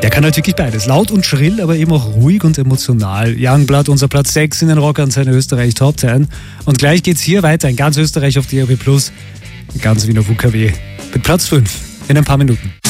Der kann halt wirklich beides. Laut und schrill, aber eben auch ruhig und emotional. Youngblood, unser Platz 6 in den Rockern, Österreich Top 10. Und gleich geht's hier weiter in ganz Österreich auf DAB+, ganz Wien auf UKW, mit Platz 5 in ein paar Minuten.